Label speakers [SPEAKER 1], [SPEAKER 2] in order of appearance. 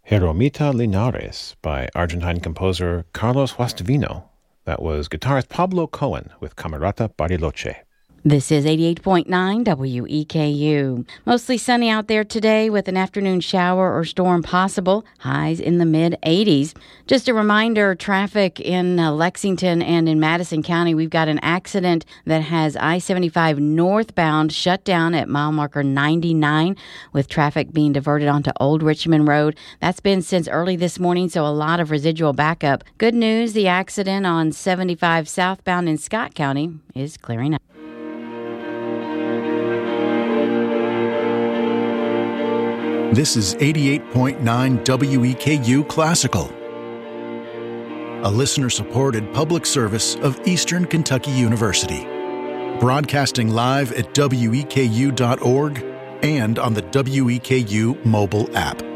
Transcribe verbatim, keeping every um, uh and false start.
[SPEAKER 1] Jeromita Linares by Argentine composer Carlos Guastavino. That was guitarist Pablo Cohen with Camerata Bariloche.
[SPEAKER 2] This is eighty-eight point nine W E K U. Mostly sunny out there today with an afternoon shower or storm possible. Highs in the mid eighties. Just a reminder, traffic in uh, Lexington and in Madison County, we've got an accident that has I seventy-five northbound shut down at mile marker ninety-nine with traffic being diverted onto Old Richmond Road. That's been since early this morning, so a lot of residual backup. Good news, the accident on seventy-five southbound in Scott County is clearing up.
[SPEAKER 3] This is eighty-eight point nine W E K U Classical, a listener-supported public service of Eastern Kentucky University, broadcasting live at W E K U dot org and on the W E K U mobile app.